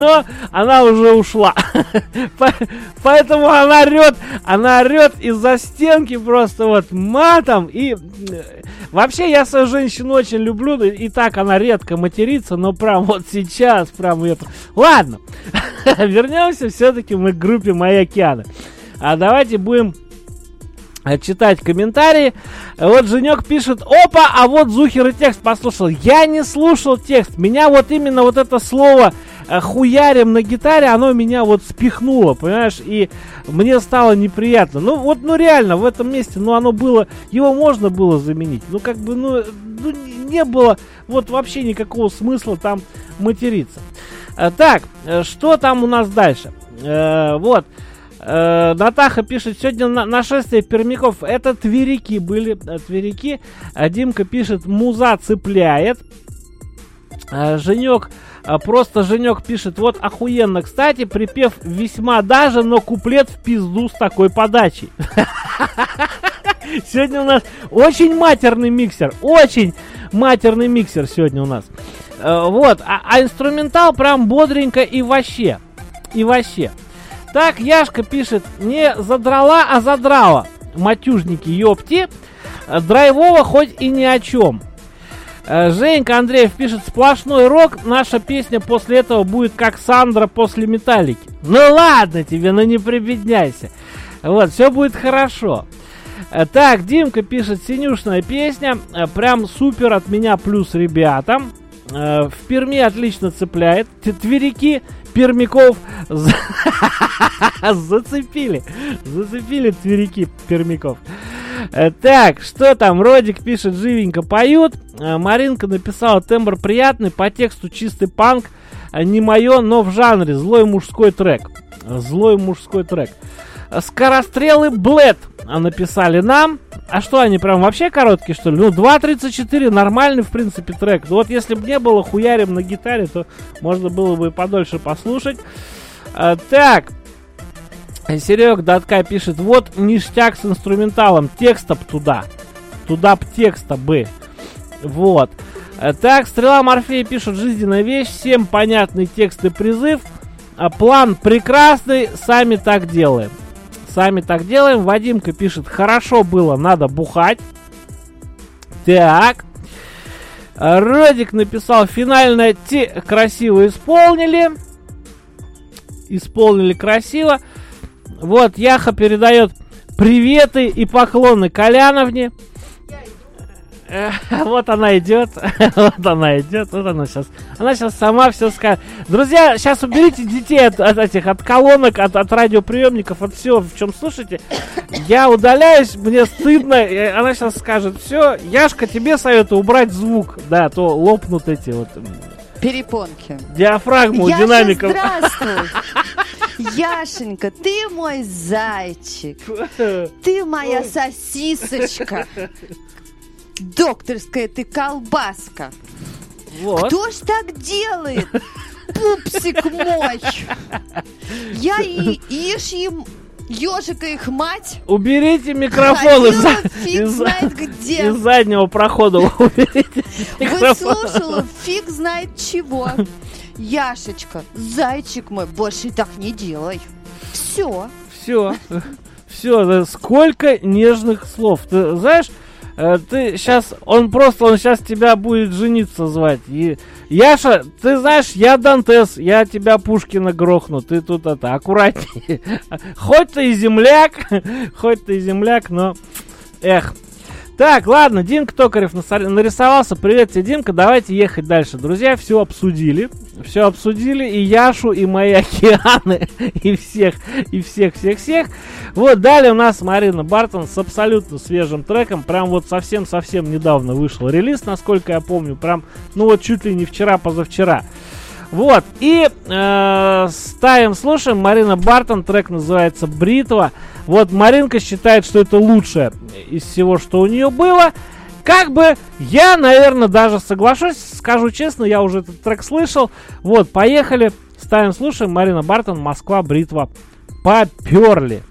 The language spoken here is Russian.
но она уже ушла. Поэтому она орет из-за стенки просто вот матом. И вообще я свою женщину очень люблю. И так она редко матерится, но прям вот сейчас прям это... Ладно, вернемся все-таки мы к группе «Мои океаны». А давайте будем читать комментарии. Вот Женек пишет: опа, а вот Зухер и текст послушал. Я не слушал текст. Меня вот именно вот это слово хуярим на гитаре, оно меня вот спихнуло, понимаешь? И мне стало неприятно. Ну вот, ну реально, в этом месте, ну оно было, его можно было заменить. Ну как бы, ну не было вот вообще никакого смысла там материться. Так, что там у нас дальше? Вот. Натаха пишет: сегодня нашествие пермяков. Это тверики были, тверики. Димка пишет: муза цепляет. Женек, просто Женек пишет: вот охуенно, кстати, припев весьма даже, но куплет в пизду с такой подачей. Сегодня у нас очень матерный миксер, сегодня у нас. Вот, а инструментал прям бодренько и вообще. Так, Яшка пишет: не задрала, а задрала. Матюжники, ёпти. Драйвово хоть и ни о чем. Женька Андреев пишет: сплошной рок. Наша песня после этого будет как Сандра после Металлики. Ну ладно тебе, ну не прибедняйся. Вот, все будет хорошо. Так, Димка пишет: синюшная песня. Прям супер от меня плюс ребятам. В Перми отлично цепляет. Тверики пермяков зацепили тверики пермяков. Так, что там? Родик пишет: живенько поют. Маринка написала: тембр приятный, по тексту чистый панк, не мое, но в жанре злой мужской трек. Скорострелы Блэд написали нам. А что, они прям вообще короткие, что ли? Ну, 2.34, нормальный, в принципе, трек. Ну, вот если бы не было хуярим на гитаре, то можно было бы подольше послушать. Так. Серег Датка пишет: вот ништяк с инструменталом. Текста б туда. Туда б текста бы. Вот. Так, Стрела Морфея пишет: жизненная вещь, всем понятный текст и призыв. План прекрасный, сами так делаем. Вадимка пишет: хорошо было, надо бухать. Так. Родик написал: финальное красиво исполнили. Красиво. Вот, Яха передает приветы и поклоны Коляновне. Вот она идет. Она сейчас сама все скажет. Друзья, сейчас уберите детей от колонок, от радиоприемников, от всего, в чем слушаете. Я удаляюсь, мне стыдно. Она сейчас скажет: все, Яшка, тебе советую убрать звук. Да, то лопнут эти вот перепонки. Диафрагму у динамиков. Здравствуй. Яшенька, ты мой зайчик. Ты моя сосисочка. Докторская ты колбаска. Вот. Кто ж так делает? Пупсик мой. Я и ишь им ежика их мать. Уберите микрофон из заднего прохода. Уберите микрофон. Выслушала фиг знает чего. Яшечка, зайчик мой, больше так не делай. Все, сколько нежных слов. Ты знаешь, ты сейчас, он сейчас тебя будет жениться звать. И, Яша, ты знаешь, я Дантес, я тебя Пушкина грохну, ты тут аккуратнее. Хоть ты и земляк, но, эх. Так, ладно, Димка Токарев нарисовался. Привет тебе, Димка, давайте ехать дальше. Друзья, все обсудили, и Яшу, и мои океаны, и всех. Вот, далее у нас Марина Бартон с абсолютно свежим треком. Прям вот совсем недавно вышел релиз, насколько я помню. Прям, ну вот чуть ли не вчера-позавчера. Вот, и слушаем Марина Бартон, трек называется «Бритва». Вот, Маринка считает, что это лучшее из всего, что у нее было. Как бы, я, наверное, даже соглашусь, скажу честно, я уже этот трек слышал. Вот, поехали, ставим, слушаем. Марина Бартон, Москва, Бритва. Поперли.